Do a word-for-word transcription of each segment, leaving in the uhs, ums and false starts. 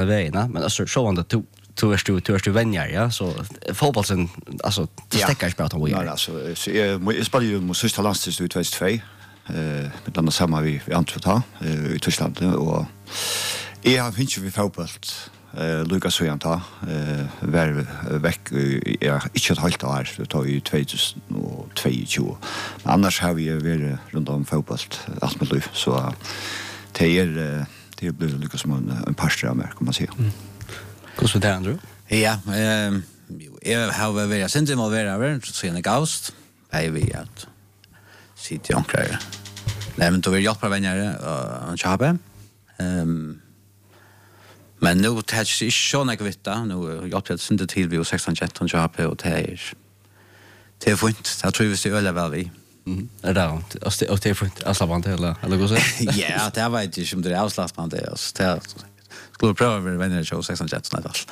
vägarna, men alltså så var det to to är du to är du vänner, ja, så fotbollen alltså det stäcker ju bara att ja, alltså så jag jag spelar ju mot sista landslaget i tjugotvå eh med den samma vi vi antog i Tyskland och jag har finns ju vi fotboll eh Lucas Sjöanta eh var veck är inte ett halvt år så tar ju tjugohundratjugotvå men annars har vi varit runt om fotboll allt med liv så det är det blir Lucas som en, en pastor av mig kan man säga. Mm. Hur så där Andrew? Ja, eh jag har varit sen involverad så sen i August är vi att sitta och klara. Nej, men då vill jag hjälpa vänner och köpa. Ehm men nu touch is så något vita nu jag har inte till vi och sexton jetton köpa och det är det är fint. Jag tror vi ska öla väl vi. Mm. Är det och och det är fint avslappnat eller eller hur så? Ja, det var inte som det avslappnat det så skulle prova med vänner show sexton jetton allt.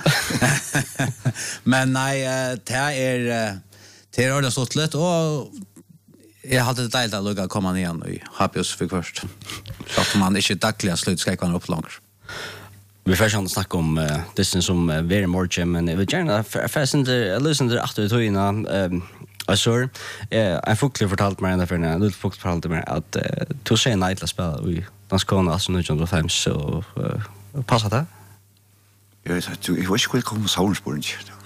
Men nej, det är det är det så lätt och jag hade det dejligt att lugga komma ner igen i Hapius för först. Så att man inte dagliga slut ska kunna upp långt. Vi får ju snacka om uh, det som very more gym men vi gärna fast inte lyssna till åtta två innan ehm alltså eh en fuklig fortalt mig för en lite fukt fortalt mig att to say night last spel vi dans kon alltså nu John Fem så passa det. Jag vet att jag vill skulle komma soundspåren.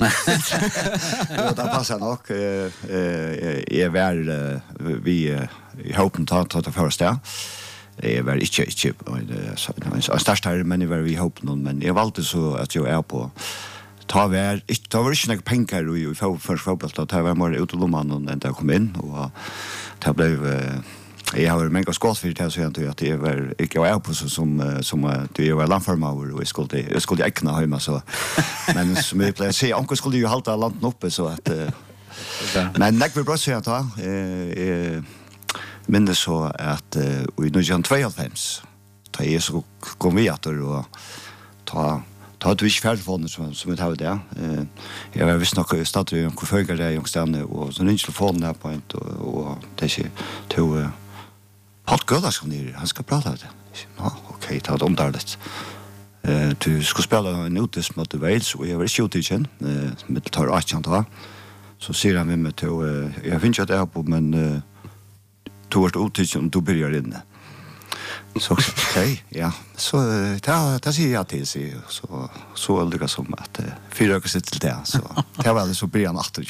Ja, det passar nog eh eh är väl vi i hoppen ta ta första. Det är väl inte inte så starkt här men det var vi hopp någon men jag valde så att jag är på ta vär inte ta var inte några pengar i för för fotboll att ta var mer ut och lomman och inte kom in och det blev jag har mega skott för det så att det var inte jag är på så som som det var landformar och skulle jag skulle äkna hemma så men som vi plejer se onkel skulle ju hålla landet uppe så att men när vi bara så att eh men det så att i nittonhundratvåhundranittiofem ta är så kom vi att och ta ta du inte färdfån som som vi har det eh jag var visst nog stad i en koföger där jag stannar och så inte telefon där på ett och det är till Hot girl som ni han ska prata det. Ja, okej, ta det om där det. Eh du ska spela en notis mot Wales och jag vill skjuta igen eh med tar åttio då. Så ser han med mig till jag finns att det är på men tog ut till om du börjar inne. Så okej, ja. Så ta ta sig jag till sig så så lyckas som att fyra veckor sitter till det så det var det så början åter.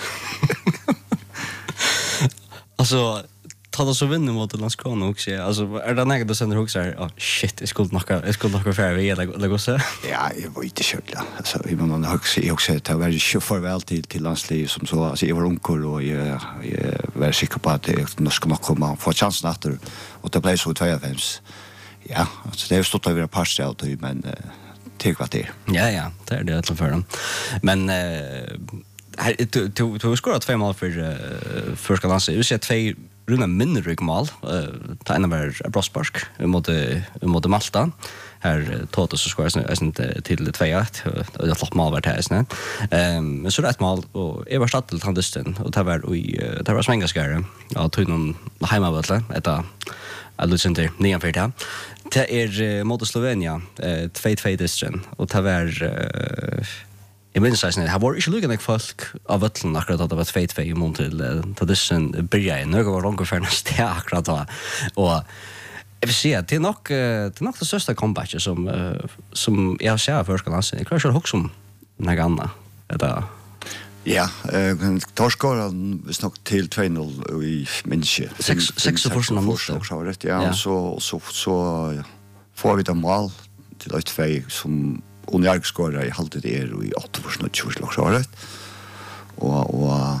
Alltså ta det så vinner mot Landskrona också. Alltså är det något som du också är oh shit, jag skulle nog jag skulle nog för vi eller eller så. Ja, jag var inte kört ja. Alltså vi man har också jag också det var ju farväl till till landsliv som så alltså jag var onkel och jag jag var säker på att det nog ska komma få chansen efter och det blev så tjugotvå. Ja, alltså det är stått över partiellt men till vad det. Ja ja, det är det för dem. Men här du du du skorat fem mål för första landet. Du ser två runda minneryk mål. Eh ta ena var Brospark mot mot Malta. Här Totos så skorar sen till två ett och det flott mål vart här sen. Ehm men så rätt mål och är var stad till Tandisten och det var i det var Svengaskare. Ja, tog någon hemmavatla detta Alexander nian för det. Det är mot Slovenia eh två två distren och det var jag minns att det var inte lugnt folk av vattnen akkurat att det var två två i mån till Tandisten börja i några var långt för nästa akkurat då och jag vill säga att det är nog det är nog det största comebacket som som jag ser för ska lansen. Jag kanske också som några andra det ja, eh torskar vi snack till två noll i München. sex sex för såna mål också rätt. Ja, så så så får vi det mål till ett två som Unjark skorar i halvtid är i åtta för såna tjugo också rätt. Och och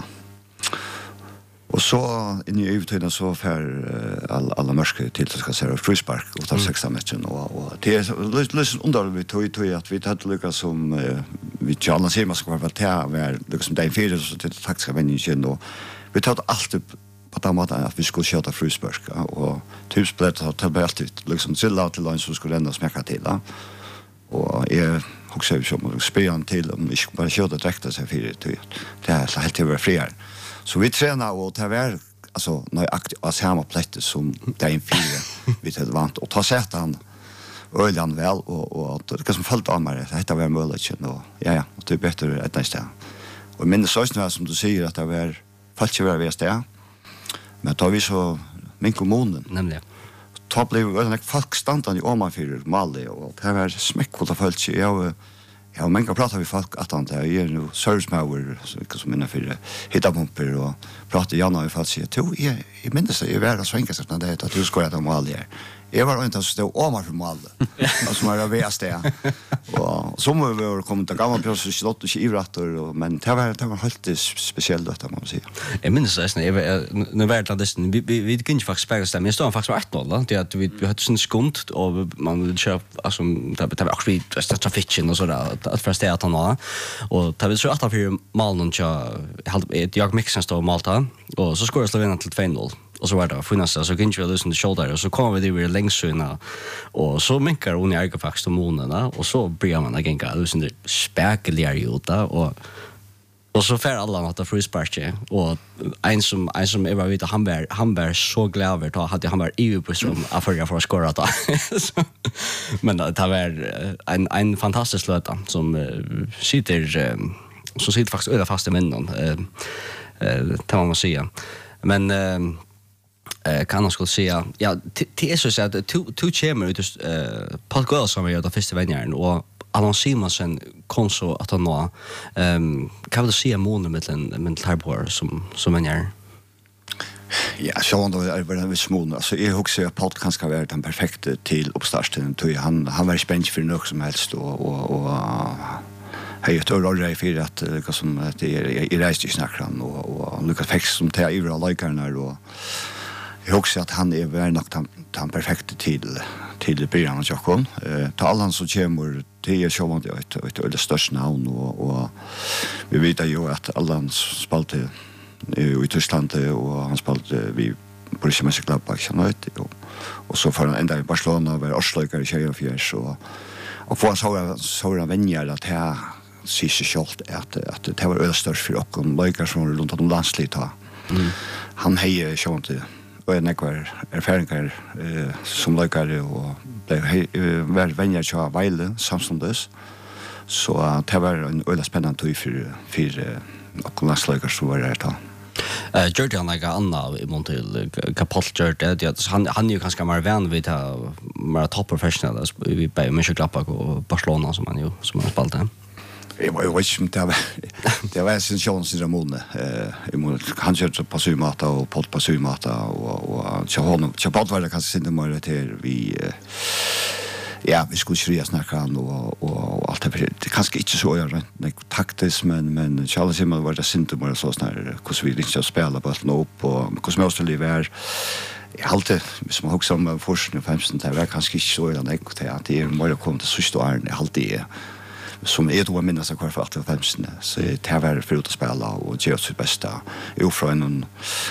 och så in i övertiden så för alla alla mörska till ska se frispark och ta sexa matchen och och det är liksom under vi tog tog att vi hade lyckas som vi tjänar sig man ska vara till var liksom den fyra så det faktiskt vinningen då vi tog allt upp på den måten att vi skulle skjuta frispark och typ split har till alltid liksom till att till så skulle ändå smäcka till då och är också ju som spelar till om vi ska bara skjuta direkt så fyra det är så helt över friare. Så vi tränar och tar väl alltså när jag aktivt samma plätt som det är en fyra vi tar vant och ta sätt han öligan väl och och det som följt av mig det var möjligt och ja ja och det är bättre att nästa. Och minns så snart som du säger att det var fallet var vi där. Men då vi så min kommun nämligen då blev det en folk standan i Åman för Mali och det var smäckfullt av folk. Jag Ja, men kan prata vi folk att han där är nu service power så vilka som innan för hitta pumper och prata gärna i fall så jag är i minst är värda svänka så att det att du ska göra mål där. Jag var inte så stå om för mål. Alltså var det bäst där. Och som vi var kommit att gamla plats slott och ivratter och men det var det var helt speciellt att man säger. Jag minns det nästan nu vart det vi vi vi kunde faktiskt spela stäm. Jag står faktiskt åtta noll det att vi vi hade sån skont och man vill köra alltså det var också vid trafiken och så där att först det att han var och det var så att för Malmö jag hade jag mixen stå Malta och så skorade Slovenien till två noll. Och så var det funnits så kunde vi lösa det shoulder och så kommer vi det längst såna och så minkar hon i Argafax till månaderna och så börjar man agänga lösa det spekliga juta och och så för alla att free sparke och en som en som var ute han var han var så glad över att hade han var E U på som för för att skora då men det var en en fantastisk låt som sitter så sitter faktiskt över fast i minnen eh eh kan man säga men eh kan man skulle säga ja det är så att två två chamber ut eh Paul Gold som är då första vänjaren och Alan Simonsen kom så att han nå ehm kan du se månen mellan mellan Tarbor som som vänjar. Ja, så ändå är det väl smån. Alltså jag husar att Paul kan ska vara den perfekta till uppstarten till han han var spänd för något som helst och och och hej ett roll för att det som att det är i rejält snackar och och Lucas Fex som tar över alla likarna och jag hoppas att han är väl nog den perfekta till till början av Jakob. Eh ta alla som kommer till är så ett ett ett störst namn och och vi vet ju att alla spalte i Tyskland och han spalte vi på det mesta klubb och och så får han ända i Barcelona var Osloikare tjejfjärs så och få så så vänjer att här sig självt att att det var östers för och lika från runt om landsligt ha. Mm. Han hejer så inte och en ekvar erfarenheter eh som läkare och blev väl vänjer så väl samstundes så det var en öde spännande tid för för och landsläkare så var det då. Eh Jordan like Anna i Montil Kapolter det han han är ju ganska mer vän vid att vara top professional vi på Mönchengladbach och Barcelona som han ju som han spelade. Jag var ju vet inte det det var sin chans i Ramone eh emot han körde på Sumata och på på Sumata och och så honom så på var det kanske inte mer till vi ja vi skulle ju snacka och och allt det det kanske inte så jag nej taktiskt men men Charles Himmel var det synte mer så snarare hur vi inte spela på nå upp och hur som måste leva jag alltid som också som forskning femton det var kanske inte så jag nej att det är mer att komma till sista åren jag alltid som är då minnas kvar för att femton så det var för att spela och göra sitt bästa ifrån en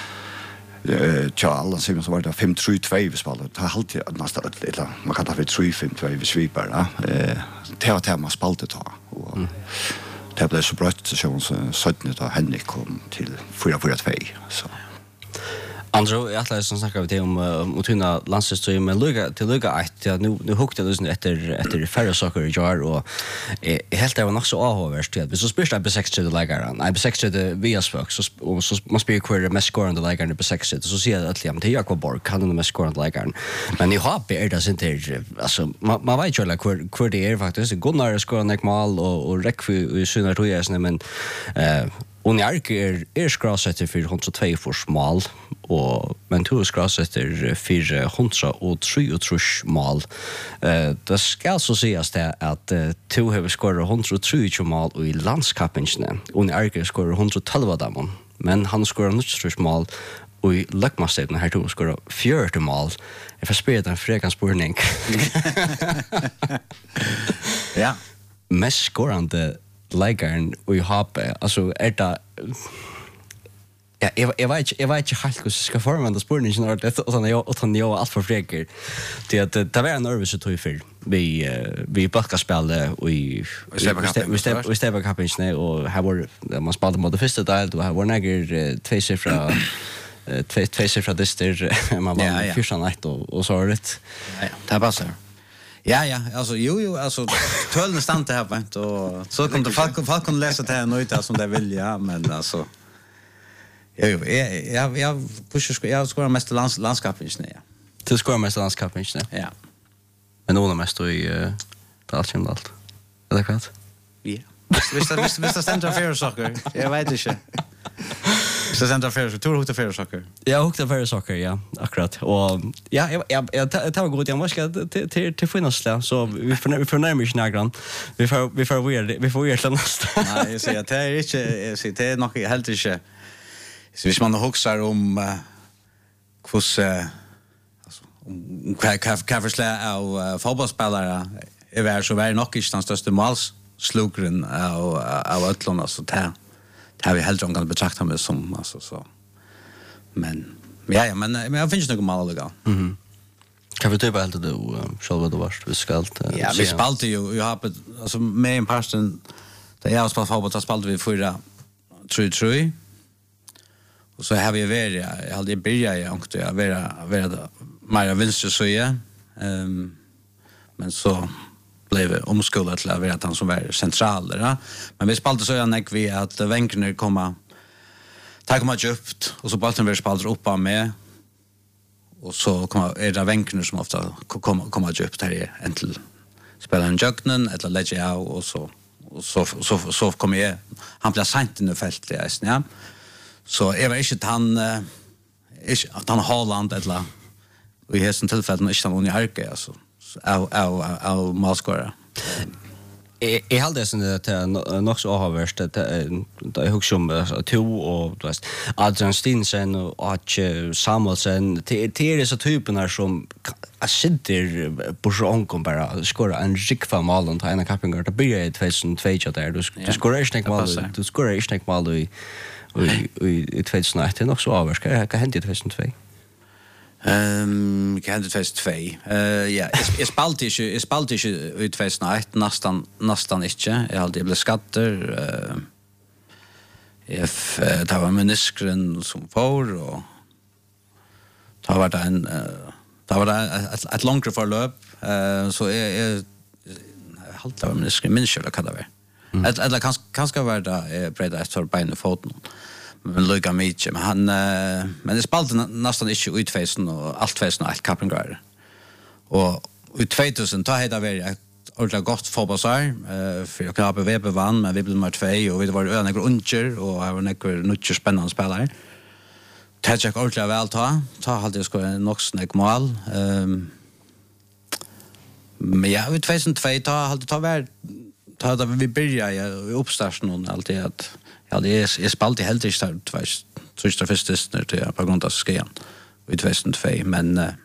eh Charles som var det fem tre två vi spelade det har alltid nästan eller man kan ta för tre fem två vi svipar eh det var det man spelade ta och det blev så bra så sjutton då Henrik kom till fyra fyra två så Andro, jag har som snackar vi om om tunna landslagsstream men lugga till lugga att jag nu nu hukte det sen efter efter färre saker i jar och helt det var nog så avhåverst att vi så spelade på sex till lägaren. Nej, på sex till V S Fox så så måste bli kvar mest scorande lägaren på sex så ser jag att jag till Jakob Borg kan den mest scorande lägaren. Men i har är det inte alltså man man vet ju like kvar kvar det är faktiskt Gunnar scorande mål och och räck för synar tror jag men eh och Jark är är skrassätter för hundratvå för smal och men två skrassätter för hundratre och tre mål. Eh det ska så sägas det att två har skorat hundratre mål i landskapingarna och Jark skorar hundratolv dem men han skorar hundratre mål och i Luckmaster den här två skorar fyrtio mål. Jag förspelar den frekans spårning. Ja. Mest skorande lägaren och i hoppe alltså är det ja jag jag vet jag vet inte helt hur ska forma den spårningen och det och sen jag och sen jag allt för fräcker det att det var nervös att ta för vi vi backa spelade och vi vi vi stäva kapinne och här var man spelade mot det första del då här var näger två siffra två två siffra dyster man var fyra ett och och så har det ja det passar Ja, ja, alltså jo jo, alltså töllen stannade här vänt och så kunde folk folk kunde läsa det här nöjda som det vill ja, men alltså jo jo, jag jag jag pushar jag skorar mest lands landskapet snä. Du skorar mest landskapet snä. Ja. Men någon mest i på allt som allt. Eller kvart? Ja. Visst visst visst ständer för saker. Jag vet inte. Så ständer för så tror jag för saker. Jag hukte för saker, ja, akkurat. Och ja, jag jag jag tar god jag måste till till till finnas där så vi får vi får närma oss några. Vi får vi får vi vi får göra nästa. Nej, jag säger att det är inte jag säger det är nog helt inte. Så hvis man huxar om hur alltså om vad kan förslä av fotbollsspelare är väl så väl nog inte den största måls slugren av av Ötlanda så där. Det har vi helt enkelt betraktat med som alltså så. Men ja ja men men jag finns nog mal då. Mhm. Kan vi typ helt då själva då vart vi ska allt. Ja, vi spalte ju jag har alltså med en person där jag spelar fotboll så spalte vi förra tre tre. Och så har vi varit jag hade börjat jag och jag var var mer vänster så ja. Ehm men så blev omskolat till att vara han som var central där. Men vi spalte så jag näck vi att vänkerna komma ta komma djupt och så bollen vi spaltar upp av med och så kommer är det vänkerna som ofta kommer komma djupt här i entel spela en jöknen eller lägga av och så och så så så kommer jag han blir sent i fältet ja. Så är det inte han är att han Haaland eller vi har sen tillfället när inte han i arke alltså au au au maskora. Jag hade sen det nog så har varit det det är också om två och du vet Adrian Stinsen och att Samuelsen det är så typerna som jag sitter på så onkom bara skora en riktig mål och ta en kappingar det blir ju tjugohundratvå där du du skorar inte mål du skorar inte mål i i i tjugohundraett det är nog så avvärsk vad hände i tjugohundratvå. Ehm, kan det fast två. Eh ja, är spalt inte är spalt inte ut fast natt nästan nästan inte. Jag hade blivit skatter eh if det var meniskren som får och ta var det en det var det ett, ett långt förlopp eh så är är halt det var meniskren minns jag kan det vara. Ett eller kanske kanske var det breda efter beina foten. Men Luka Mitch men han men det spaltade nästan inte utfästen och allt fästen och allt kappingar. Och i tvåtusen ta hade vi ett ordentligt gott fotbollsår eh för jag kan V B vann men vi blev nummer två och vi var över några uncher och det var några mycket spännande spelare. Tjecka ordentligt väl ta ta hade jag ska nog snack mål ehm men ja i tvåtusentvå ta hade ta väl ta hade vi började i uppstarten och allt det att ja, det är är spalt i helt inte där tvärs tvärs först när det på grund av skean vid tjugohundratvå men uh,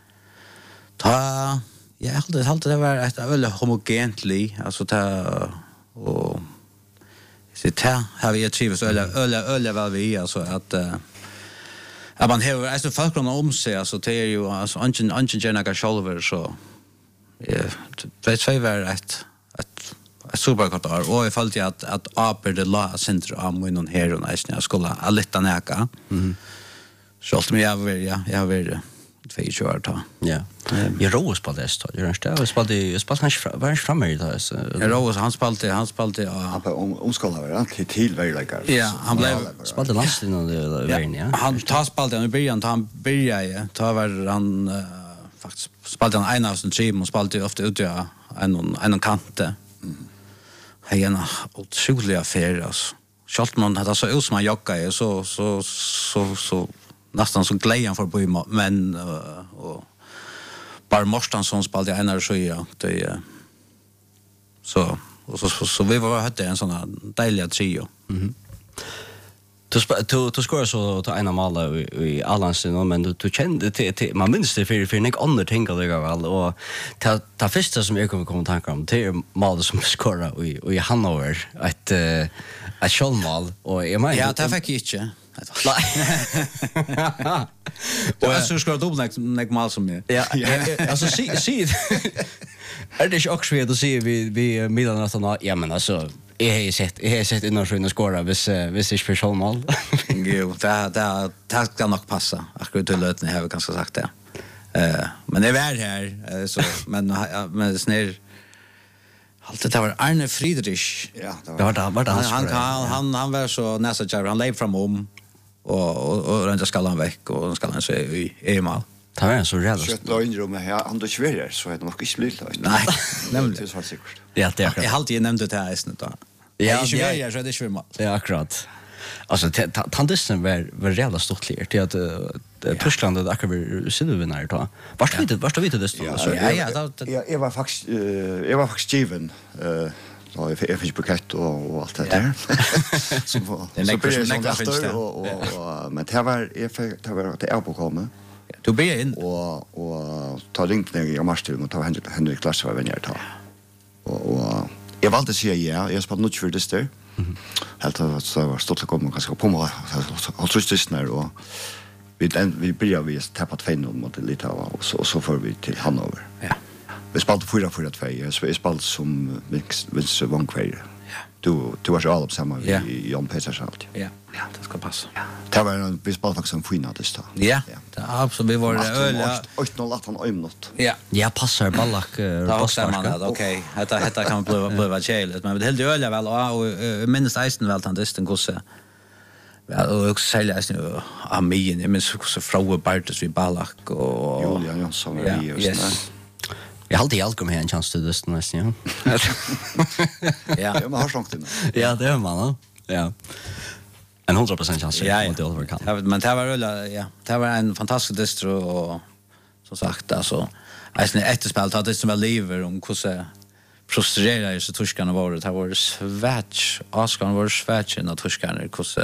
ta ja det halt det var ett väldigt homogent li alltså ta och så ta har vi achieved ölla ölla ölla vad vi alltså att uh, ja man har alltså folk runt om sig alltså det är ju alltså ungen ungen genera shoulder så ja det två var ett ett supergott år och jag följde att att aper det la centrum av min här och nästan jag skulle allta näka. Mhm. Så allt med jag vill ja, jag vill två år ta. Ja. Jag rås på det så. Jag står och spelade jag spelade kanske var framme i det så. Jag rås han spelade han spelade han på omskola var han till väl lika. Ja, han blev spelade last in det vägen ja. Han tar spelade han i början han började ta var han faktiskt spelade han en av sin team och spelade ofta ut ja en en kante. Hej en otrolig affär alltså. Schalt man hade så ut som man joggar så så så så nästan så glädjen för på men och bara Morstan som spelade en av så ja det så och så så vi var hade en sån här dejlig trio. Mhm. Du du du skorar så ta ena mål i Allansen men du du kände till man minns det för för några andra ting att göra väl och ta ta första som jag kommer komma tankar om det är mål som skorar i i Hannover ett ett självmål och jag menar ja det fick jag inte. Och jag skulle skora dubbelt näck mål som jag. Ja alltså se se är det ju också att se vi vi midnatten ja men alltså jag har sett jag har sett innan sjön skora vis vis inte för självmål. Jo, det det det ska nog passa. Akkurat till lötne har vi kanske sagt det. Eh, men det var här eh, så men men snär allt det var Arne Friedrich. Ja, Det var det var det Han han han han, han, han var så nästa jävla han lev fram om och och, och den ska han väck och ska han se i Emal. Det var en så rädd. Kött lögnrum här, han då svärjer så är det nog inte slut. Nej, nämligen. Det är så säkert. Ja, det är Jag akkurat. har alltid nämnt det här istället då. Ja, Ja, det är- jag så det är svimmal. Det är akkurat. Alltså tandissen var var reella stortligare till att uh, Tyskland hade akkurat silvervinnare då. Vart vet vart vet det då? Ja, ja, ja, det- det- jag jag var faktiskt eh jag var faktiskt given eh då jag fick bukett och och allt det där. Så var Det är så nekvar blir som- det sånt nekvar finns det. efter och och och- men det var jag fick det var det är på komma Du ber in. och och ta ringt ner i Marstil och ta Henrik Henrik Klass var vänner ta. Och och jag valde att säga ja, jag spelade nog för det där. Helt att så var stort att komma ganska på mig. Och så just när och vi den vi börjar vi tappa två noll mot Litauen och så så får vi till Hannover. Ja. Vi spelade fyra fyra två. Så vi spelade som Vince Vankveir. Du du var ju all upp samma Ja. i Jan Peters allt. Ja, ja, det ska passa. Det var en vi spelade faktiskt en fina det då. Ja. Det är absolut vi var öl. åtta noll åtta noll minut. Ja. Ja, passar Ballack Då också man att okej, detta detta kan bli bli chailet, men det helt öliga väl och minst isen väl han det den gosse. Ja, och också sälja nu Armén, jag minns så Frau Bartes vid Ballack och Julia Jansson och ja, vi och yes. såna. Jag hade jag kom här en chans till det nästan. Ja. Ja. Ja, men har sånt inne. Ja, det är man. Ja. En hundra procent chans Ja, ja. att det Oliver kan. Ja, men det var öliga, ja. Det var en fantastisk distro och som sagt alltså alltså efterspel hade det som var lever om hur så frustrerade så tyskarna var det var svärt Oscar var svärt när tyskarna hur så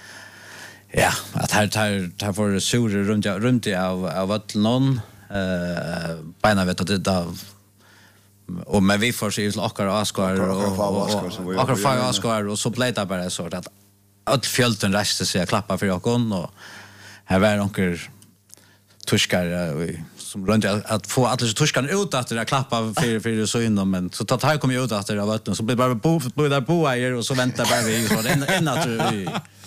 ja att här här här var det sur runt runt av av att någon eh beina vet att det där och men vi får se Oscar Oscar och Oscar Fire Oscar och så blev det bara så att all fjölten reste sig och klappa för jag och här var onkel tyskar som runt att få alla så tyskarna ut att det klappa för för så in men så tar här kommer ju ut att det var vatten så blir bara bo bo där bo här och så väntar bara vi så en en att vi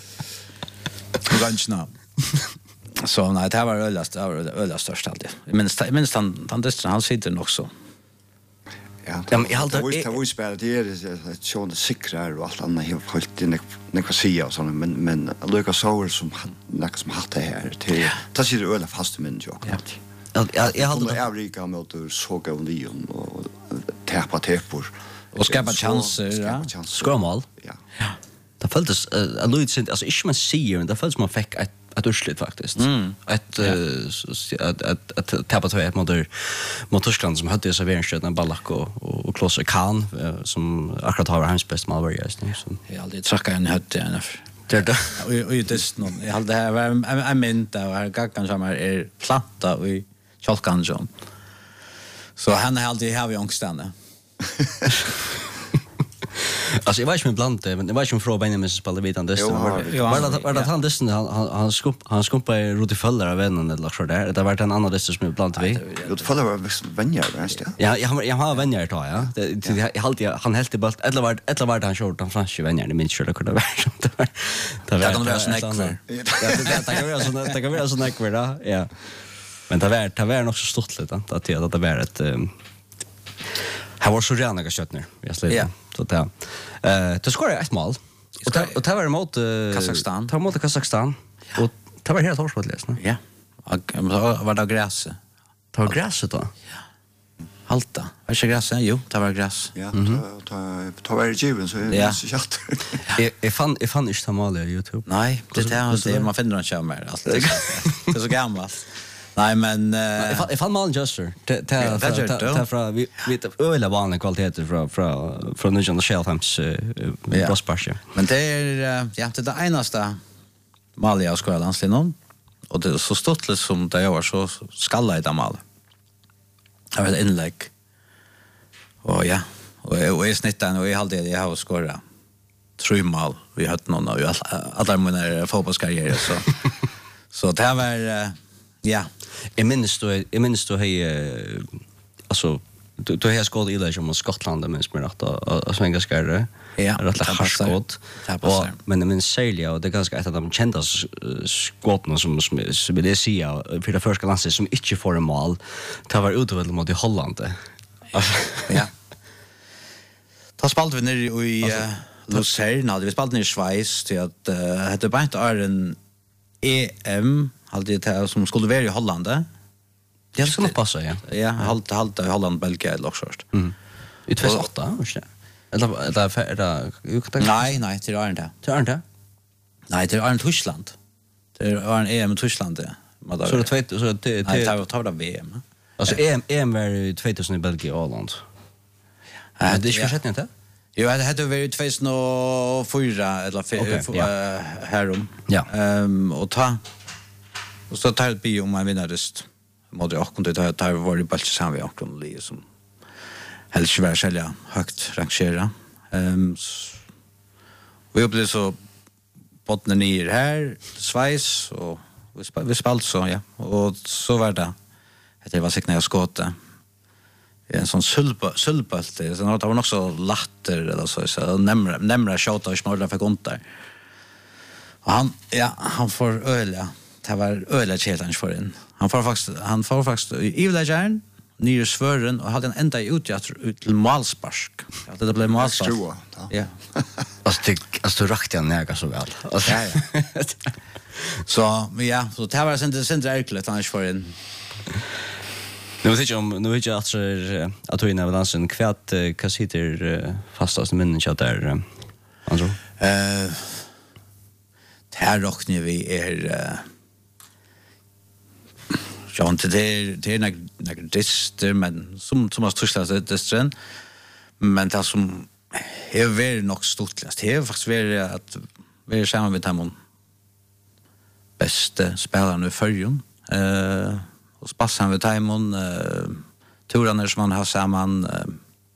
lunchna så nej det var öllast det var öllast störst alltid men men han han det han sitter nog så Ja, Ja, men jag hade- det var ju spelat det är ett sånt säkrar och allt annat har hållit in en kvasia och sånt men men Lucas Sauer som näka som hade här till ta sig det öla fast men jag. Ja. Jag jag Jag hade hade Afrika mot såga och Leon och täppa tepor och skapa chanser ja skråmål. Ja. Det följdes uh, Louis alltså inte man ser men det följdes man fick ett ett urslut faktiskt. Mm. Ett att att att tappa två ett mot mot Tyskland som hade serveringskötna Ballack och och Klose Kahn som akkurat har hans bäst mål var just nu så. jag aldrig tracka en hött igen Det det. och och det någon jag hade här var en mint och här gackan som är planta och i Chalkanjon. Så han har alltid här vid ångstande. Alltså jag vet inte ibland men det var ju en fråga innan med så spelade vidan det. Jo, Var har det vi. var det var det han dessen han han han skump han skumpade i Rudi Föller av vännen eller så där. Det var en annan dess som ibland vi. Jo, det faller var vänner vänst ja. Ja, jag har jag har vänner då, ja. Det jag har alltid han helt i bult eller var eller var han short han franska vänner det minns jag det kunde vara så det var det Det kan vara snack för. Ja, det det kan vara så det kan vara så snack för då. Ja. Men det var det var nog så stort lite att det att det var ett här var så gärna köttner. Jag släppte. Ja. Så det. Eh, det skorade ett mål. Och det och det var mot Kazakstan. Det var mot Kazakstan. Och det var helt hårt läsna. Ja. Och så var det gräs. Det var gräset då. Halta. Var inte gräs? Jo, det var gräs. Ja, ta ta var det given så är Ja. det så chatt. Jag jag fann jag fann inte mål på YouTube. Nej, det är det man finner en chamber allt. Det är så gammalt. Nej men Jag fann jag fann mål just det. Det det gör det. det från vi vi öle vanliga kvaliteter från från från Nigel Shellhams Ja. Brosparche. men det är ja, det är det enaste mål jag ska landslig någon. Och det är så stort som det var så skalla i det mål. Det var ett inlägg. Och ja, och och är snittan och jag hade jag har skorat tre mål. Vi hade någon av alla mina fotbollskarriärer så så det var ja. Jag minns då jag minns då hej alltså Du du har skått i det som Skottland men som är rätt att svänga skärre. Ja, rätt att ha skott. Och men men sälja och det är ganska ett av de kända skotten som som vill det säga för det första landet som inte får en mål. Det var utöver mot i Holland. Ja. Ta spalt vi ner i Lucerne, vi spalt ner i Schweiz till att det är bara inte en E M alltid det som skulle vara i Holland. Ja, det skulle passa, ja. Ja, halt halt i Holland, Belgien eller också först. Mm. I två tusen åtta, visst det. Eller eller är det Nej, nej, det är inte. Det är inte. Nej, det är inte Tyskland. Det var en E M i Tyskland det. Så det två så det det tar det V M. Alltså E M E M var i två tusen i Belgien och Holland. Ja, det är ju skett inte. Jo, det hade varit två tusen och fyra eller härom. Ja. Ehm och ta och så tar det bi om man vinner det. Måste jag kunde ta ta var det bara så vi också Lee som helst var själva högt rangera. Ehm vi upplevde så bottnen ner här Schweiz och vi spalt, vi spalt så ja och så var det det var säkert när jag skottade en sån sulpa sulpalte så det var nog så latter eller så så nämra nämra shota och smörda för kontar. Och han ja han får öliga det var öliga challenge för en. Han får faktiskt han får faktiskt i Villagern nere svörren och hade en ända ut jag ut till Malspark. Ja, det blev Malspark. Ja. Alltså det alltså du rakte han näga så väl. Alltså ja. ja. Så ja, så det var sen sen ärkligt annars för en. Nu vet jag om nu vet jag att så att du innan dansen kvärt kassiter fastast minnen chat där. Alltså eh här rocknar vi är ja, inte det det är några dister men som som har truslat det distren men det som är väl nog stortlast det är faktiskt väl att vi är samman med dem bästa spelarna i förrjun eh och spassan med Timon eh turarna som man har samman eh,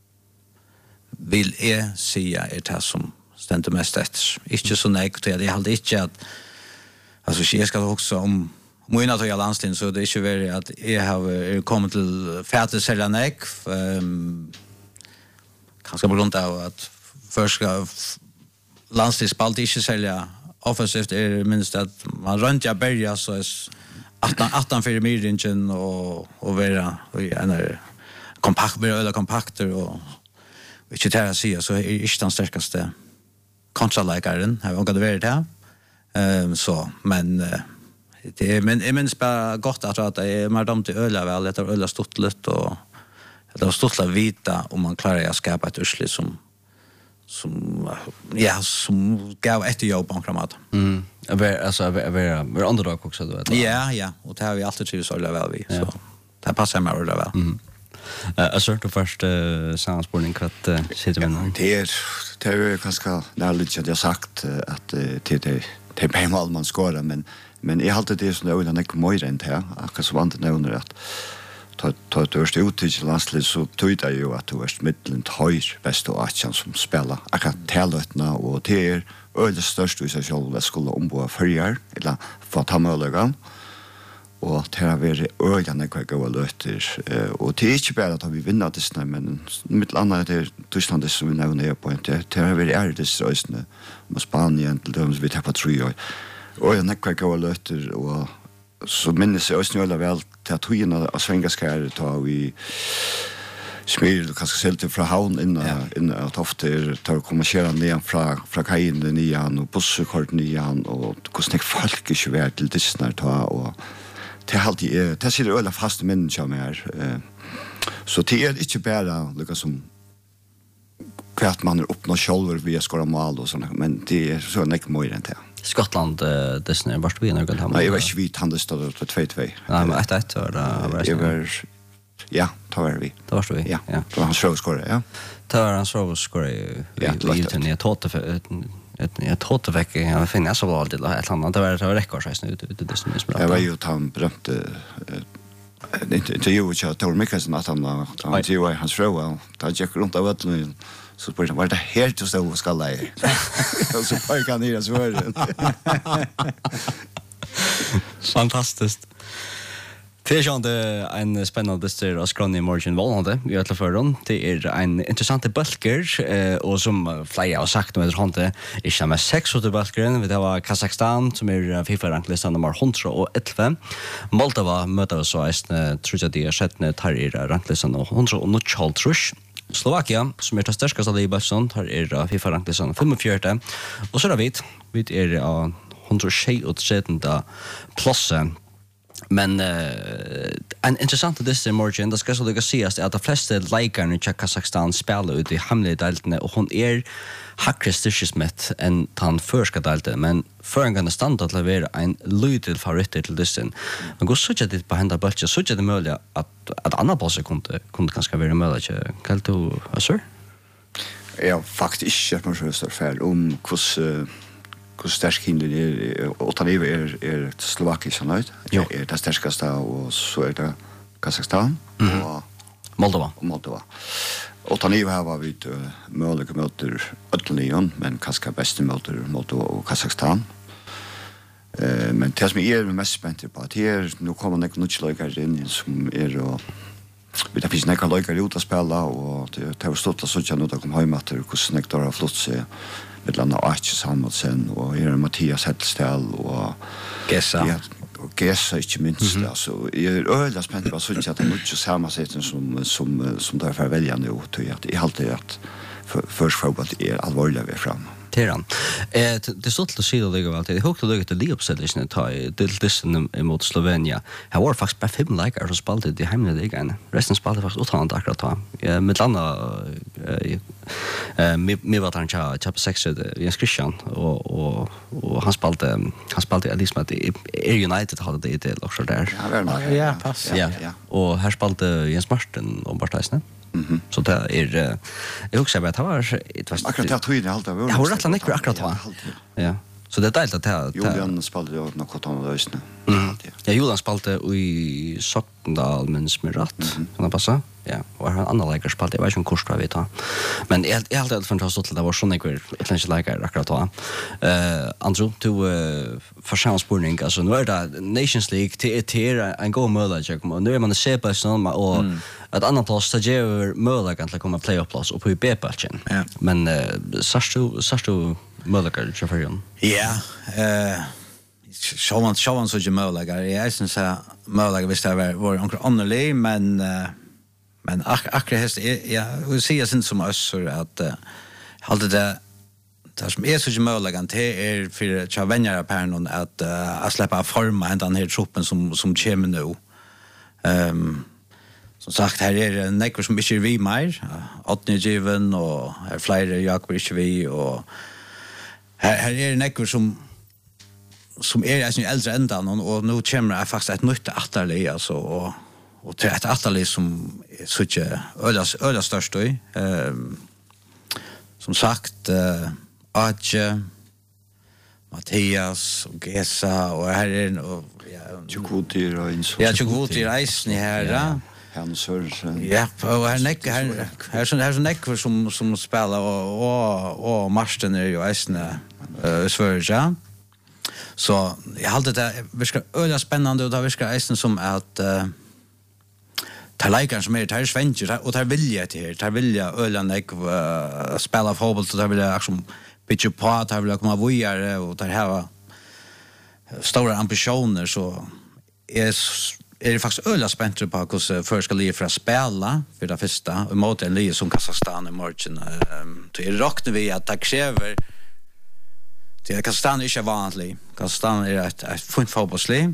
vill är säga är det som ständer mest efter inte så negativt det är alltid inte att alltså jag ska också om Moina tog jag landslin så det är inte väl att jag har kommit till färdigt sälja näck ehm kanske på grund av att första landslin spalt inte sälja offensivt är minst att man runt jag börja så är åttan åttan för midringen och och vara i en kompakt eller kompakter och vilket här ser så är inte den starkaste kontraläkaren har jag gått över det ehm så men det är men jag minns bara gott att att det är mer dom till öla väl det är öla stottlet och det var stottla vita om man klarar att skapa ett urslut som som ja som gav ett jobb på framåt. Mm. Alltså är är underdog också då vet. Ja, ja, och det har vi alltid trivs öla väl vi så det passar mig öla väl. Mm. Eh alltså det första samspårning kvart sitter vi. Det är det är ganska närligt att jag sagt att det det det är mal man skorar men men jag hade det som då den kommer rent här akkurat så vant det under att ta ta det första ut till landslaget så tog det ju att det var mitten höj bäst och att som spelar akkurat talutna och det är öde störst i sig själv det skulle ombo förjar eller få ta möjligheten och det har varit öjande kvar gå löter och det är inte bara att vi vinner det snä men mitt andra det Tyskland som vi nämner på inte det har varit är det så snä med Spanien till dem vi tar på tre år och jag näkvar gå löter och så minns jag också väl till att höjna av svengaskär ta vi smyr kanske sälte från havn in in att ofta ta komma köra ner från från kajen nian och busskort nian och hur snack folk är ju värt till det snart ta och det har alltid det sitter ölla fast minnen som är så det är inte bara lika som kvart man är uppnå själver via skora mål och såna men det är så näck mer än det. Skottland uh, Disney vart vi när går hem. Nej, jag vet vi han det stod på två två. Nej, men ett ett var det var ja, tar var vi. Då var vi. Ja. Ja. Då han såg skora, ja. Tar han såg skora i liten i tåt för ett ett tåt vecka. Jag finner så var det ett annat det var det var rekord så nu ute Disney spel. Jag var ju han berömte inte inte ju jag tror mycket så att han han ju hans fru då gick runt av att så på var det helt så så ska lägga. Och så på kan det så var. Fantastiskt. Det är ju en spännande dyster av Skrån i morgon valhande i alla förrån. Det är en intressant bulker eh, och som flera har sagt med hande är samma sex åt bulkeren. Vi har Kazakstan som är FIFA-ranklistan nummer hundraelva. Moldova möter så är tror jag det är sjätte tar i ranklistan hundraelva. Slovakia som är det starkaste i Boston har är FIFA-ranklistan femtiofyra. Och så har vi vi är av hundratjugosju platsen. Men uh, en intressant dyster morgon, det ska så lyckas sägas att de flesta likarna i Kazakstan spelar ut i hemliga deltene och hon är hackre styrkesmätt än han förska delten, men för en gång stand att leverera en lydel favorit till dysten. Men går så att det på hända bultje, så att det är möjligt att att andra platser kunde kunde kanske vara möjligt. Kan du, sir? Ja, faktiskt inte på så för om hur hur stark hinder är och Taniva är är Slovakien så nöjd. Ja, är det starkaste och så är det Kazakstan mm. och Moldova. Och Moldova. Och Taniva har vi ett möjligt möter Ötlion men kanske bäst möter Moldova och Kazakstan. Eh men det som är mest spänt på att här nu kommer det något lika in som är och vi där finns några lika ut att spela och det har stått så att jag nu kommer hem att hur snägt har flott sig med landa Archie Samuelsen och är Mattias Hettelstall och Gessa. Ja, och Gessa inte minst mm -hmm. alltså är öliga spänt på så att det mycket samma sätt som som som där för väljande och tror att i allt är att för för fotboll är allvarligt vi fram. Teran. Eh det står till sig det väl det högt läget det Leopsedition ta det listen mot Slovenia. Här var faktiskt bara fem likar som spelade det hemliga ligan. Resten spelade faktiskt utan akkurat ta. Med landa eh med vad han cha cha sex Jens Christian och och och han spelade han spelade Elisabeth i United hade det det också där. Ja, ja, pass. Ja. Och här spelade Jens Martin och Bartaisne. Mhm. Så det är jag också vet det var det var akkurat det tror jag alltid var. Jag har rätt länge akkurat va. Ja. Så det är det att Julian spelade ju något annat lösning. Ja, Julian spelade i Sockendal men smirat. Kan det passa? Ja, och han andra likar spelade jag vet inte hur kurs vi tar. Men jag jag hade fantastiskt att det var såna kvar ett länge likar akkurat då. Eh Andrew to församspårning alltså nu är det Nations League till till en go möjlighet och nu är man se på sån och ett annat plats där ger möjlighet att komma playoff plats och på B-platsen. Men Sarsto Sarsto möjlighet för Färjön. Ja, eh så man så man så ju möjlighet. Jag syns att möjlighet visst det var var några annorlunda men men akkurat häst ja, vi ser sen som oss så att hålla det det som är så ju möjligt det är för att jag vänjer på någon att att släppa forma den här truppen som som kommer nu. Ehm som sagt här är det nekvar som inte vi mer åttni given och här flera Jakob inte vi och här här är det nekvar som som är alltså äldre ändan och nu kommer det faktiskt ett nytt atterli alltså och och det är ett atterli som är så inte ödas ödas störst då ehm som sagt eh Arche Mattias och Gessa och här är och ja Chukwuti och in så. Ja, Chukwuti reisen här ja. Han Sörsen. Ja, och här näck här här så här så näck som som spelar och och och Marsten är ju äsna eh Sverige. Så jag hade det vi ska öda spännande och då vi ska äsna som att eh tar likar som är tar svenskar och tar vilja till tar vilja öla näck spela fotboll så tar vilja liksom pitcha på tar vilja komma vidare och tar här stora ambitioner så är är det faktiskt ölla spänt på hur för ska liv för att spela för det första och mot en liv som Kazakstan i morgon så är räknar vi att det kräver det Kazakstan är inte vanligt Kazakstan är ett ett fint fotbollslag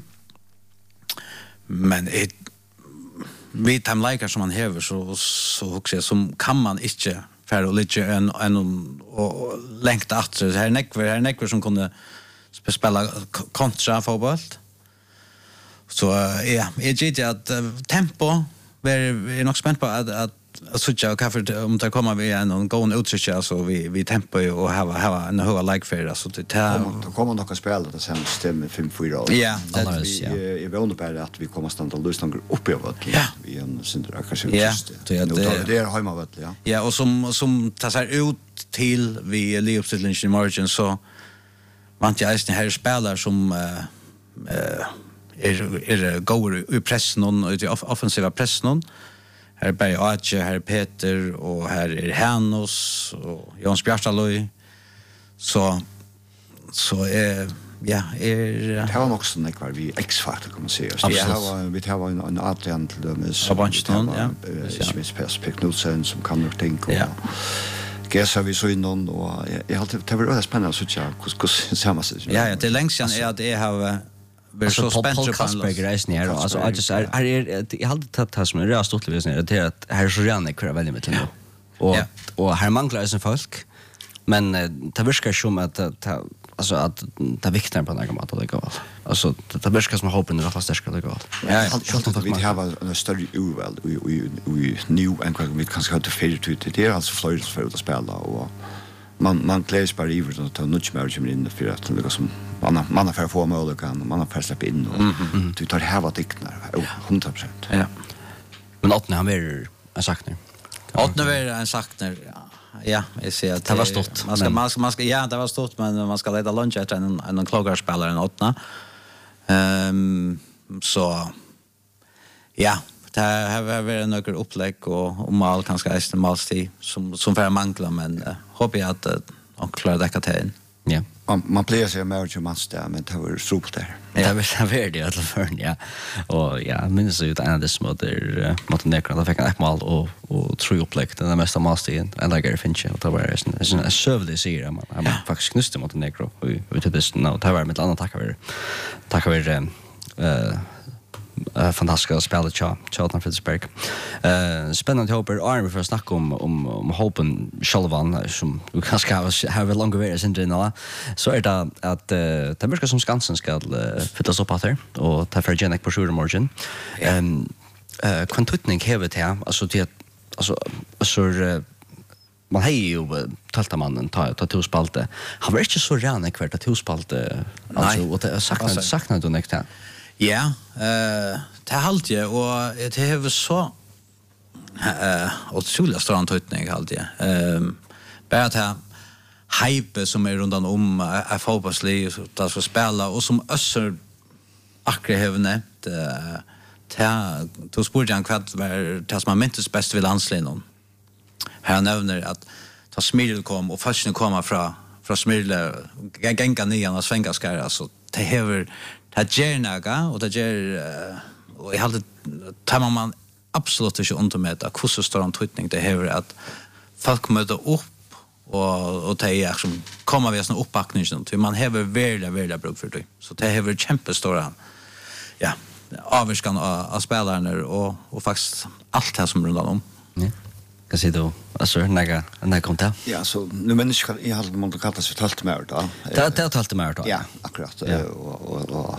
men ett vi time likar som man häver så så också som kan man inte för att lite en en och längt att det här näckver här näckver som kunde spela kontra fotboll. Så ja, jag tycker att tempo är nog spänt på att att så jag kan för om det kommer vi en gå en uttryck så vi vi tempo och ha ha en hög like för så det tar då kommer nog att spela det sen stämmer fem fyra. Ja, det vi är väl under på att vi kommer stanna och lyssna upp över att vi en syndra kanske just det det är hemma vet ja. Ja, och som som tar sig ut till vi Leopsedition i margin så vant jag är här spelare som eh är är går i pressen och i offensiva pressen. Här är Berg Ache, här är Peter och här är Hannos och Jans Bjartalöj. Så så är ja, är det har också en kvar vi X-faktor kan man säga. Vi har vi har en en Adrian till dem så Bunchton, ja. Smith Pers Knudsen som kan nog tänka. Ja. Gässa vi så innan och jag har det var spännande så tjocka hur hur samma sig. Ja, ja, det längst sen är att det har vi så spänt på Kasper reisen här alltså jag just är är jag hade tagit det som är rätt stort visst är det att här så gärna kvar väldigt med till. Och och här manglar ju folk men det verkar som att alltså att det viktar på något mat det går. Alltså det verkar som hoppen det fast ska det gå. Ja, jag tror att vi har en större urval vi vi vi new and vi kanske har det för det det är alltså flyr för att spela och man man kläs bara i för att ta något mer som in för att det som man man får få mål kan man får släppa in och du tar här vad diktnar hundra procent. Ja. Men att när han är en saknar. Att när är en saknar ja, jag ser att det var stort. Man ska man ska man ska ja, det var stort men man ska leda lunch efter en en klogarspelare en åtta. Ehm så ja, det har varit några upplägg och och mal kanske är malstid som som för mangla men uh, hoppas jag att och klara det kan in. Ja. Man man plejer sig mer till match där men det var super där. Ja, det var väldigt i alla fall ja. Och ja, minns ju att en av de små där mot Nekra där fick han ett mål och och tror upplägg den mesta malstid en lägger finch och det var en en sövlig serie man han faktiskt knuste mot Nekra och vi till det nu det var med andra tackar tackar vi eh Uh, fantastiska spelet cha Charlton Fitzgerald. Eh uh, spännande hopper Army för att snacka om om om hoppen Shalvan som du kanske har har väl långt över sen då. Så är det att uh, det verkar som Skansen ska uh, fyllas upp här och ta för genetic på sure margin. Ehm eh kvantutning hävet här alltså det alltså så uh, man har ju talta mannen ta ta till spalte. Han var inte så ren kvart att till spalte alltså och det saknar saknar du nästa. Ja, eh det halt jag och det har så eh otroligt stor tydning halt jag. Ehm bara att hype som är runt om är fotbollslig så ska spela och som össar akre hevne det ta to sportjan kvart var det som man minns bäst vid landslinjen. Här nämner att ta Smirl kom och fashion komma från från Smirl gänga nian och svänga ska alltså det häver det gärna och det ger och jag hade tar man absolut inte under med att hur så står en tryckning det häver att folk möter upp och och det är som kommer vi såna uppbackningen till man häver väldigt väldigt bruk för det så det häver kämpestora ja avskan av spelarna och och faktiskt allt det som runt om. Ja. Kan se då alltså några när kom det? Ja, så nu men jag jag hade måste kalla sig talt mer då. Det det talt mer då. Ja, akkurat. Och och och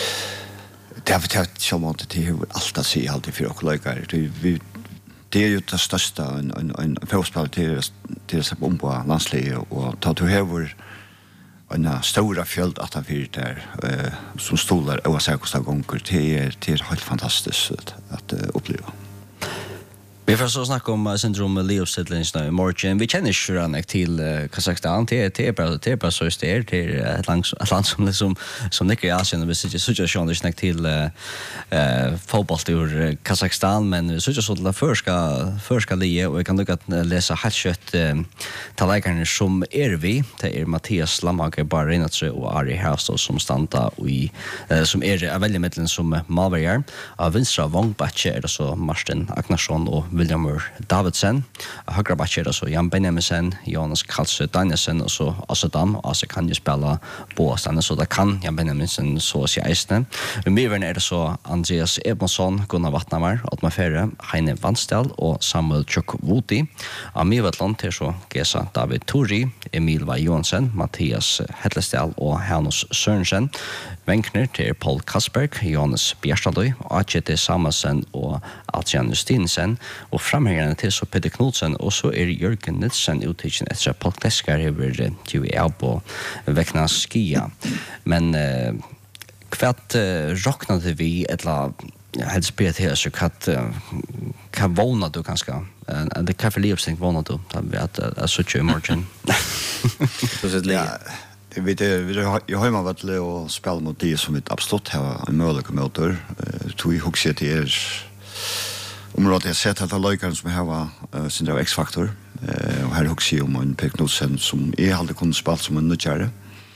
det har vi tagit så många till allt att se alltid för och läkare. Vi det är ju det största en en en fotboll till till så på landsliga och ta till över en stora fjöld att han fyrt där eh som stolar oavsett hur gånger till till helt fantastiskt att uppleva. Vi får så snacka om syndrom Leo Sidlins nu Morgan. Vi känner ju Ranek till uh, Kazakstan till till bara till bara så är till ett land ett land som liksom som Nick i Asien vi sitter så just det snack till eh fotboll till Kazakstan men så just så det förska förska lige och jag kan nog att läsa hatchet talagarna som är vi det är Mattias Lamage Barinatse och Ari House som stanta i som är väldigt mitten som Malvarjar av vänstra Vångbatche är det så Martin Agnarsson och William Davidsen, högra backar så Jan Benjaminsen, Jonas Karlsson Danielsen och så Asadam och så kan ju spela på stan så där kan Jan Benjaminsen så se Eisne. Och mer är det så Andreas Ebonsson, Gunnar Vattnamar, Ottmar Ferre, Heine Vanstel och Samuel Chukwuti. Amivatland till så Gesa David Tori, Emil Va Johansen, Mattias Hedlestel och Hanus Sørensen. Venkner till Paul Kasberg, Jonas Bjärstadøy, A J Samuelsen och Adrian Justinsen. Och framhängande till så Peter Knudsen och så är Jörgen Nilsson uttecken efter Polkeskar över T V L på Väckna Skia. Men eh, kvart eh, rocknade vi ett la helt spelet här så att kan våna du ganska eh, det kan för livsstänk våna du att att så tjej margin. Ja, Det vet jag vi jag har man varit och spela mot det som ett absolut har en möjlighet motor. Tog i huxet till er området jag sett att alla som har sin av X-faktor. Och här huxet om en Peknosen som är hade kunnat spela som en nutjare.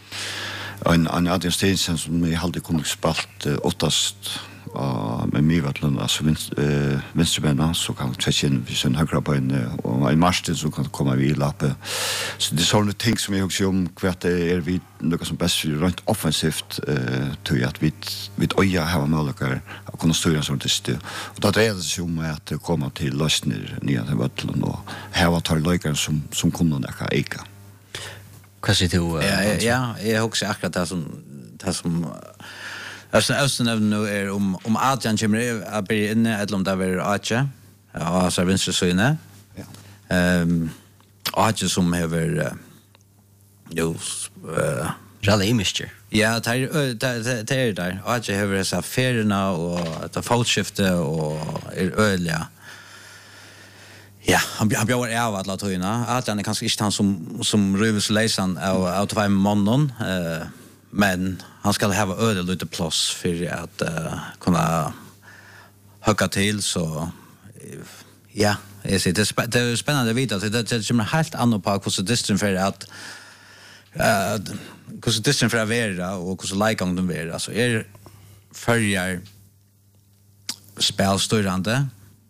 En en Adrian Stensen som är hade kunnat spela åttast och med mig vart landa så vinst eh vänsterbänna så kan tvätta in vi sen högra på en och en Martin som kan komma vid lappe så det är såna ting som jag också om kvart det är vi något som bäst rent offensivt eh tror att vi vi öja har möjligheter att kunna styra sånt det och då är det så om att komma till lösningar nya till vattnet och här var tar lökar som som kunde näka eka. Vad säger du? Ja ja jag också akkurat det som det som Alltså östen av nu är om om Adrian kommer att bli inne eller om det var Adrian. Ja, så vänster så inne. Ja. Ehm Adrian som har jo eh Rally Mister. Ja, det är det är där. Adrian har så affärerna och att fotskifte och är öliga. Ja, han han bjöd av att låta höjna. Adrian är kanske inte han som som rövs läsan av av två månader eh men han ska ha öde lite plats för att uh, kunna hacka till så ja, jag ser det det är spännande att veta att det det är helt annat på hur så distant för att eh hur så distant för att vara och hur så like om de vara alltså är följer spelstyrande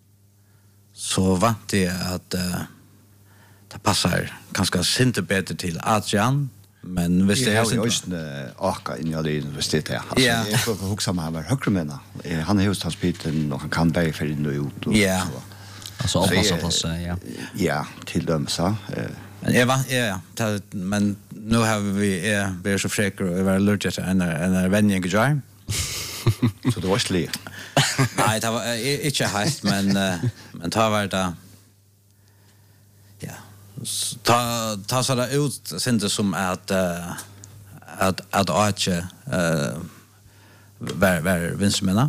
så vant det att uh, det passar ganska synte bättre till Adrian. Men visst det är ju just aka in i det universitetet. Alltså jag får huxa med han högremänna. Han är just hans biten och han kan bära för in och ut och ja. Alltså avpassa plats ja. Ja, till dem så. Men jag var ja, men nu har vi är vi är så fräcker och är lurt att en en vänning gör. Så det var sli. Nej, det var inte helt men men ta var det ja. Ta ta så där ut sen det som att uh, att att Arche eh var var vinstmänna.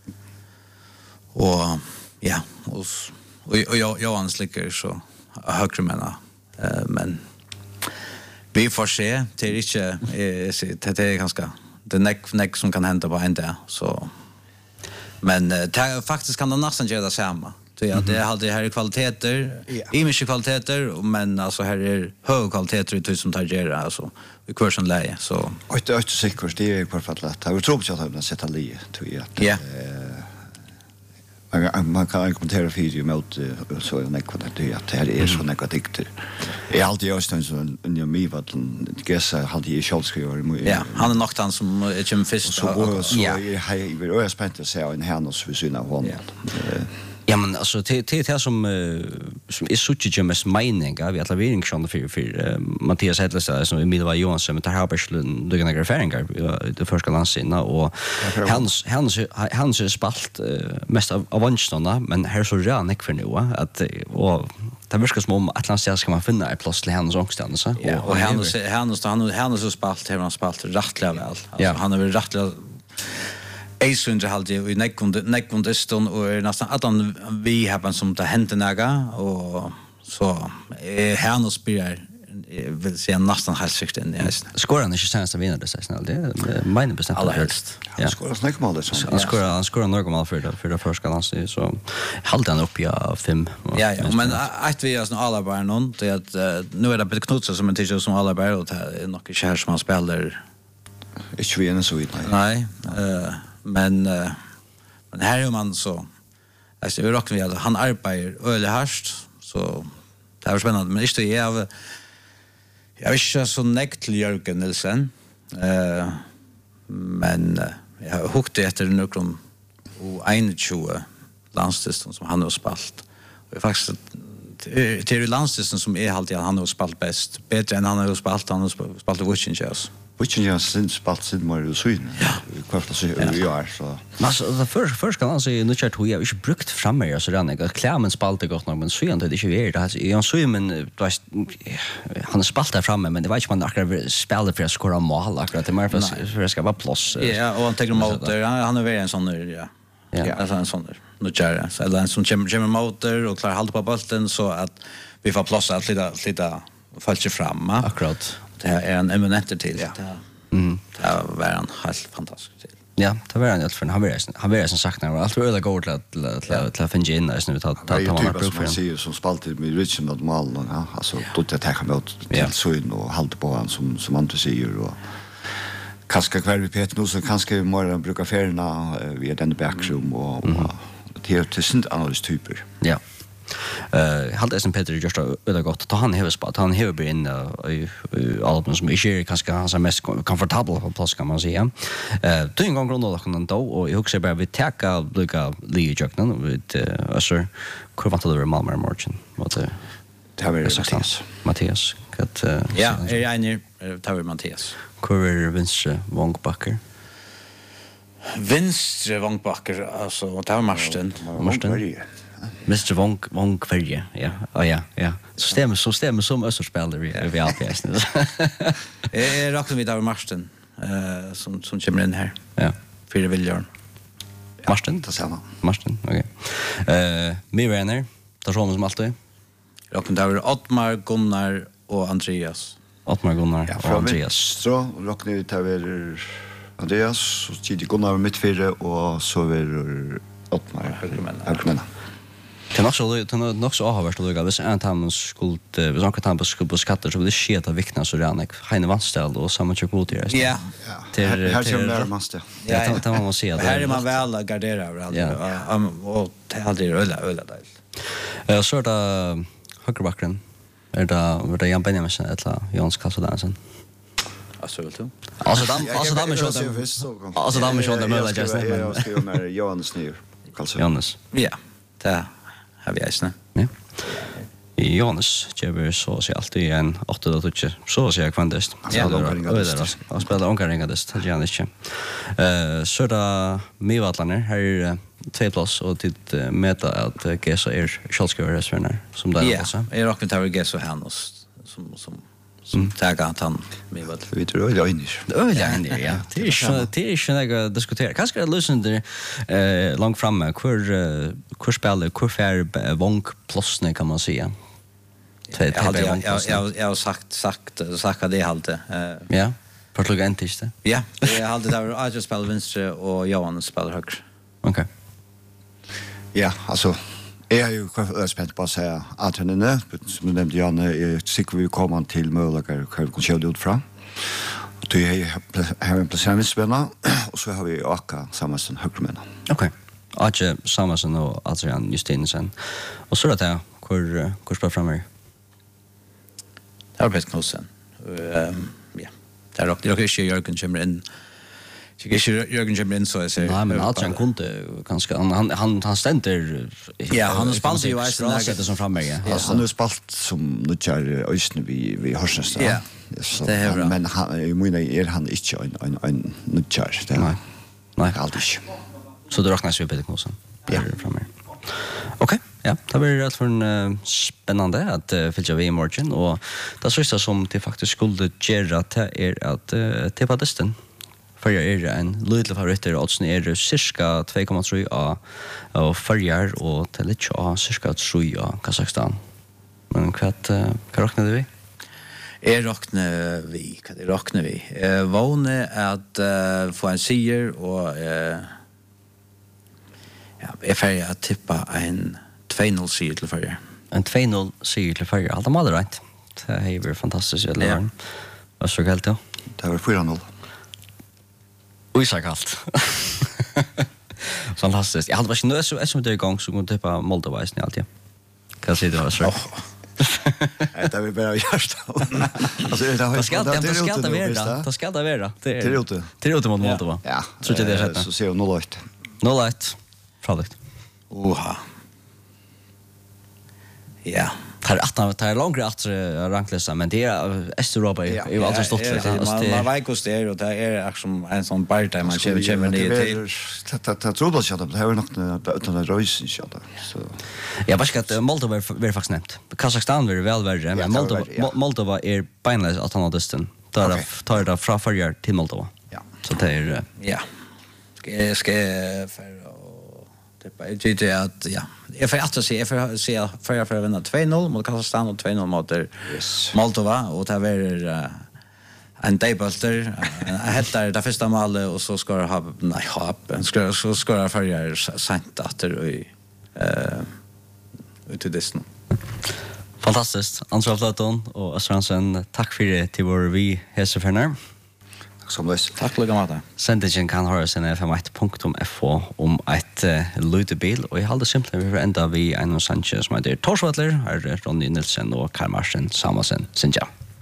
Och ja, och och jag jag ansliker så högremänna. Eh men vi får se till inte det är ganska det neck neck som kan hända på en där så men uh, faktiskt kan det nästan göra samma. Så ja, det hade här kvaliteter, i mycket kvaliteter, men alltså här är hög kvaliteter i det som tar gera alltså i kursen läge så. Och det är inte säkert det är perfekt lätt. Jag tror inte att jag sätta läge tror jag. Ja. Man man kan kommentera video mot så en ekvat det att det är så negativt. Jag alltid just en sån en mig vad gissa hade jag själv skriver. Ja, han är nog han som är ju först så så jag är väl jag spänt att se en härnos för syna hon. Ja men alltså till till det som uh, som är så tjocka med mening av alla vi inte för för uh, Mattias Hedlesa som i Midva Johansson med Harberslund då några erfarenheter det första landsinna och hans hans hans spalt uh, mest av avancestona men här så redan ek för nu att och det verkar som om Atlantis ska man finna i plats till hans ångstande så ja och han han han han så spalt har han spalt rättliga väl alltså han har väl rättliga Eisundre halde i nekkundiston og er nesten at han vi har som det hendte nega og så er han og spyrer vill säga nästan helt sikt in i hästen. Skorar han inte senast vinner det snällt. Det är mina bestämda allra helst. Han skorar snack mål det så. Han skorar han skorar några mål för det för det första landet så håller han upp ja fem. Ja ja, men att vi är såna alla bara någon det att nu är det Peter Knutsen som en teacher som alla bara och det är nog inte här som han spelar. Är ju en så vid nej. Eh men men här är man så alltså vi rockar vi alltså han arbetar öle harst så det är spännande men inte jag av jag är inte så näkt till Jörgen Nilsen eh men jag har hukt efter någon och tjugo landstisten som han har spalt och faktiskt det är landstisten som är alltid han har spalt bäst bättre än han har spalt han har spalt i Witchinchas Vilken jag sen spalt sin mer i Sweden. Ja. Kvart så vi är så. Men så det för för ska han säga nu chat hur jag inte brukt framme så den jag klämmen spalt det gott nog men så inte det är ju det alltså jag så men du han har spalt där framme men det var inte man akkurat spela för att skora mål akkurat det mer för för det ska vara plats. Ja och han tar motor han har väl en sån där ja. Ja, alltså en sån där. Nu kör så eller en sån Gemma motor och klar hålla på bollen så att vi får plats att lite lite falska fram. Akkurat. Det är en eminenter till. Ja. Det Mm. det var en helt fantastisk till. Ja, det var en helt för han var han var som sagt när allt var öde går till att till till att finna in där nu ta ta Det är man ju prov typ för. som man säger som spalter med Richmond Malen, ja, alltså då det tar emot Ja. till syn och hålla på han som som man säger och kanske kvar vi Peter nu så kanske mer brukar färna vi den backroom och och det är till synd annars typer. Ja. Eh hade sen Peter just öde gott ta han hevur spalt han hevur been in i album som är ju kanske han är mest komfortabel på plats kan man säga. Eh två gånger grundat och kan då och jag också bara vi täcka lika Lee Jocknan med alltså hur vant det var Malmö Merchant vad det Det har vi Mattias. Mattias att Ja, är jag inne tar vi Mattias. Kurver Vinstre Vångbacker. Vinstre Vångbacker alltså och det var Marsten. Marsten. mister Vong Vong Kverje, ja. Oh ja, ja. Systemet så stämmer som österspelare vi vi alltid nu. Jag räknar vid av Marsten eh som som kommer in här. Ja. För Viljarn. Marsten, Det samma. Marsten, okej. Eh, mig vänner, tar som alltid. Räknar det var Ottmar, Gunnar och Andreas. Ottmar Gunnar Ja, och från Andreas. Venstre rocknar vi till Andreas så tidigt Gunnar mittfyra och så är Ottmar högermän. Det är också det är nog så avhörst att det är en tam skuld vi ska ta på skuld på skatter så det sker att vikna så redan Heine Vanstell och samma chok mot det. Ja. Till Här kommer närmast det. Ja, det man måste se att Här är man väl garderad alltså och det är aldrig öla öla där. Eh så där högerbacken är det det Jan Benjamin eller Jans Kassadansen. Alltså väl du. Alltså de alltså de är så alltså de är så där möjligt just nu. Jag ska med Johannes Nyr. Johannes. Ja. Det har vi ju Ja. I Johannes ger så så alltid en åtta då tycker så så jag kvantest. Ja, de kan inga Han spelar onkaringa det det gör inte. Eh så där Mivatlaner här två plus och titt meta att G så är Schalskör reservner som där Ja, också. jag räknar till att G så Hannes som som som taggar att han med vad Vi tror jag inte. Öliga in ja. Det är så det är så jag diskuterar. Kanske jag lyssnar där eh långt framme hur hur spelar hur fär Vonk plusne kan man säga. Jag jag jag jag har sagt sagt sagt det halt eh ja. För lugg entis det. ja, jag hade där jag just spelar vänster och Johan spelar höger. Okej. Ja, alltså jag är ju spänd på att säga att han är nöjd, som du nämnde Janne, jag tycker vi kommer till möjligheter hur vi kan köra ut fram. Och då har vi en placeringsspelare och så har vi Aka Samuelsson högermän. Okej. Aje Samuelsson och Adrian Justinsen. Och så där hur hur spelar framme. Det har blivit knossen. Ehm ja. Där och det är ju Jörgen kommer in. Jag gick Jörgen kommer in så jag säger. Nej, men Adrian kunde ganska han han han ständer. Ja, han har spalt ju Eisen där sätter som framme. Ja. Alltså han har spalt som nutjar ösn vi vi Horsens. Ja. Så Det är bra. men han i mina är han inte en en en nutjar. Nej. Nej. Aldrig. Så det räknas ju Peter Knudsen. Ja. Framme. Okej. Ja, det blir rätt för en uh, spännande att uh, fylla vi i morgon och det sista som det faktiskt skulle göra det är att uh, tippa distan. För jag är en liten favoritter och sen är det cirka två komma tre a och förjar och till lite a cirka tre a Kazakstan. Men kvart uh, vad räknar vi? Är räknar vi, kan det räknar vi. Eh våne att uh, få en seger och eh ja, är färdig att tippa en två noll seger till förjar. En två noll seger till förjar. Allt är rätt. Det är ju fantastiskt eller Ja. vad så helt då? Det var fyra noll. Oj så kallt. Fantastiskt. Jag hade varit nu så som det är igång så går det på Moldova i allt ja. Kan se det var så. Nej, det är bara hjärsta. Alltså det har Det ska det det ska det vara. Det ska det vara. Det Till ute. Till ute mot Moldova. Ja. Så det är rätt. Så ser du noll ett. noll ett. Produkt. Oha. Ja. Tar att tar långt att ranklista men det är Östeuropa är ju alltid stått lite. Man man vet hur det är och det är liksom en sån party man kör kör ner till. Det det tror jag att det har nog utan att rösa så där. Så Ja, vad ska det Moldova är faktiskt nämnt. Kazakstan är väl värre men Moldova Moldova är beinledes att han har distan. Tar tar det från förjar till Moldova. ja. Så det är Ja. Ska jag ska för det är ju det att ja. Jag får att se för se för för att vinna två noll mot Kazakstan och två noll mot Yes. Moldova och det är en dejbolter, hettar det första målet och så ska det ha nej hopp, ska så ska det förra sent att i eh ut det nu. Fantastiskt. Ansvar Flaton och Astransen, tack för det till vår vi Hesefernär. Som det. Tack lika mycket. Sendingen kan höra sen f m ett punkt f o om ett uh, lutebil och i halde simpelt vi får ända vi en Sanchez som heter Torsvattler, här är Ronny Nilsen och Karl Marsen Samasen. Sinja.